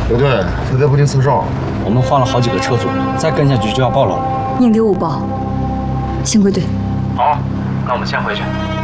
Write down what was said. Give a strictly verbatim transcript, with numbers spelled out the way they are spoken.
刘队，他在不停刺哨， 我们换了好几个车组，再跟下去就要报了。 你给我报，先归队。 好，那我们先回去。